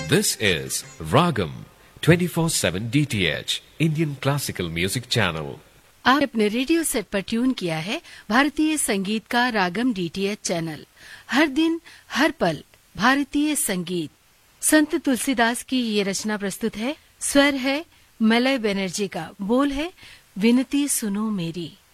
This is Ragam 24/7 DTH Indian Classical Music Channel. आप अपने radio set पर tune किया है भारतीय संगीत का रागम डीटीएच चैनल। हर दिन हर पल भारतीय संगीत। संत तुलसीदास की ये रचना प्रस्तुत है। स्वर है मलय बनर्जी का, बोल है विनती सुनो मेरी।